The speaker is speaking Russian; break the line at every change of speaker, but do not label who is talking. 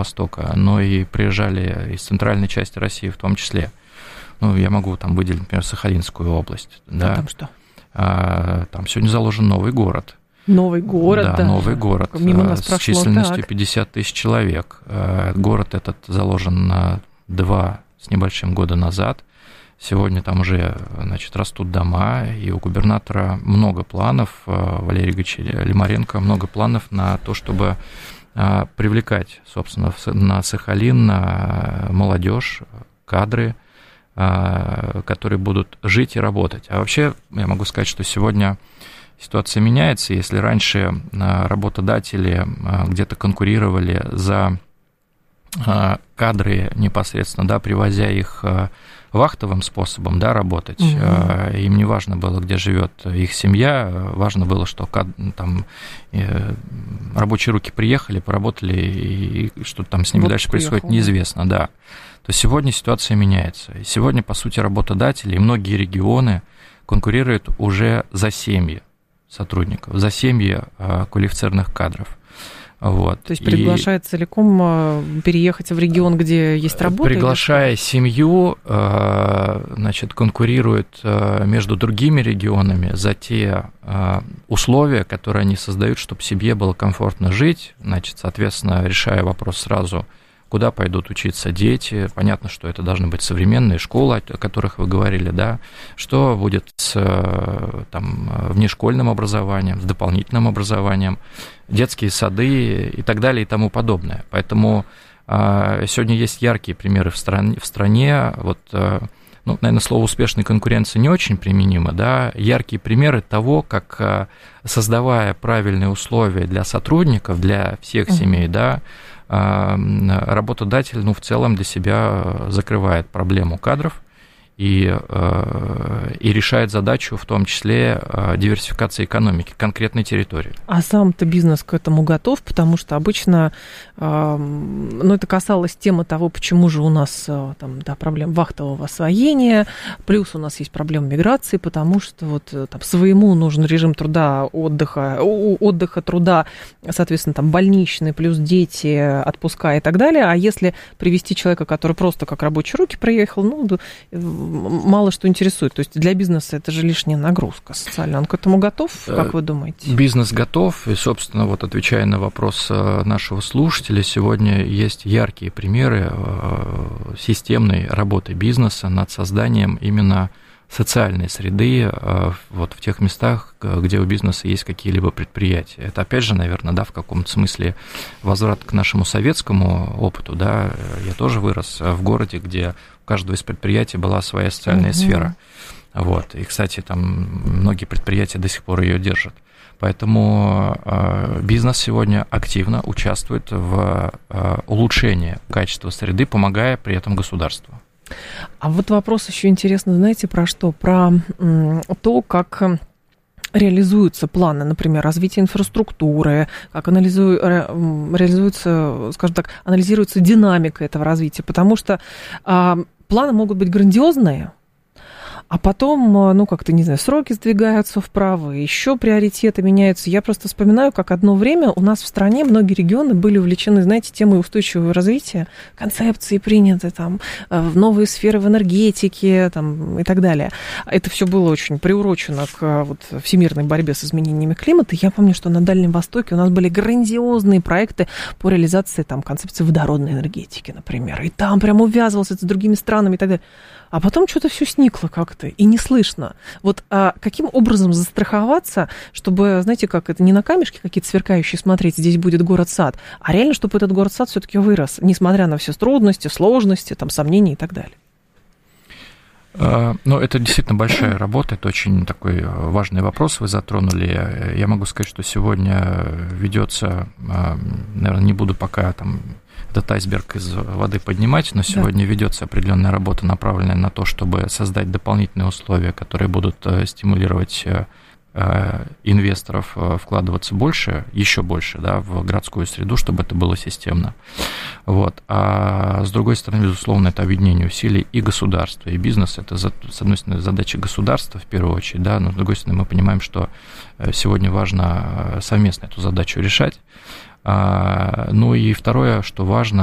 Востока, но и приезжали из центральной части России в том числе. Ну, я могу там выделить, например, Сахалинскую область. Да.
Там что?
Там сегодня заложен новый город.
Новый город, да.
Новый город
Мимо нас
с
прошло,
численностью
так.
50 тысяч человек. Город этот заложен 2 с небольшим года назад. Сегодня там уже, значит, растут дома, и у губернатора много планов, Валерия Ильича Лимаренко, много планов на то, чтобы привлекать, собственно, на Сахалин молодежь, кадры, которые будут жить и работать. А вообще, я могу сказать, что сегодня ситуация меняется. Если раньше работодатели где-то конкурировали за кадры непосредственно, да, привозя их вахтовым способом, да, работать, им не важно было, где живет их семья, важно было, что там рабочие руки приехали, поработали, и что там с ними дальше происходит, неизвестно, да. То сегодня ситуация меняется. И сегодня, по сути, работодатели и многие регионы конкурируют уже за семьи сотрудников, за семьи квалифицированных кадров. Вот.
То есть приглашает целиком переехать в регион, где есть работа?
Приглашая семью, значит, конкурирует между другими регионами за те условия, которые они создают, чтобы семье было комфортно жить, значит, соответственно, решая вопрос сразу, куда пойдут учиться дети. Понятно, что это должны быть современные школы, о которых вы говорили, да, что будет с там, внешкольным образованием, с дополнительным образованием, детские сады и так далее и тому подобное. Поэтому сегодня есть яркие примеры в стране. Вот, ну, наверное, слово «успешной конкуренции» не очень применимо, да, яркие примеры того, как, создавая правильные условия для сотрудников, для всех семей, да, работодатель, ну, в целом для себя закрывает проблему кадров и решает задачу, в том числе диверсификации экономики конкретной территории.
А сам-то бизнес к этому готов? Потому что обычно, ну, это касалось темы того, почему же у нас там, да, проблем вахтового освоения, плюс у нас есть проблема миграции, потому что вот там своему нужен режим труда, отдыха, труда, соответственно, там больничный, плюс дети, отпуска и так далее. А если привести человека, который просто как рабочие руки приехал, ну, мало что интересует. То есть для бизнеса это же лишняя нагрузка социальная. Он к этому готов, как вы думаете?
Бизнес готов. И, собственно, вот отвечая на вопрос нашего слушателя, сегодня есть яркие примеры системной работы бизнеса над созданием именно социальной среды вот в тех местах, где у бизнеса есть какие-либо предприятия. Это, опять же, наверное, да, в каком-то смысле возврат к нашему советскому опыту. Да. Я тоже вырос в городе, где у каждого из предприятий была своя социальная сфера. Вот. И, кстати, там многие предприятия до сих пор ее держат. Поэтому бизнес сегодня активно участвует в улучшении качества среды, помогая при этом государству.
А вот вопрос еще интересный, знаете, про что? Про то, как реализуются планы, например, развития инфраструктуры, как реализуется, скажем так, анализируется динамика этого развития, потому что планы могут быть грандиозные, а потом, ну, как-то, не знаю, сроки сдвигаются вправо, еще приоритеты меняются. Я просто вспоминаю, как одно время у нас в стране многие регионы были увлечены, знаете, темой устойчивого развития, концепции приняты, там, в новые сферы в энергетике, там, и так далее. Это все было очень приурочено к вот всемирной борьбе с изменениями климата. Я помню, что на Дальнем Востоке у нас были грандиозные проекты по реализации, там, концепции водородной энергетики, например. И там прям увязывался с другими странами и так далее. А потом что-то все сникло как-то, и не слышно. Вот каким образом застраховаться, чтобы, знаете, как это, не на камешки какие-то сверкающие смотреть, здесь будет город-сад, а реально, чтобы этот город-сад все-таки вырос, несмотря на все трудности, сложности, там, сомнения и так далее.
Ну, это действительно большая работа, это очень такой важный вопрос вы затронули. Я могу сказать, что сегодня ведется, наверное, не буду пока там этот айсберг из воды поднимать, но сегодня ведется определенная работа, направленная на то, чтобы создать дополнительные условия, которые будут стимулировать инвесторов вкладываться больше, еще больше, да, в городскую среду, чтобы это было системно. Вот. А с другой стороны, безусловно, это объединение усилий и государства, и бизнеса. Это, с одной стороны, задача государства в первую очередь, да, но с другой стороны, мы понимаем, что сегодня важно совместно эту задачу решать. Ну и второе, что важно,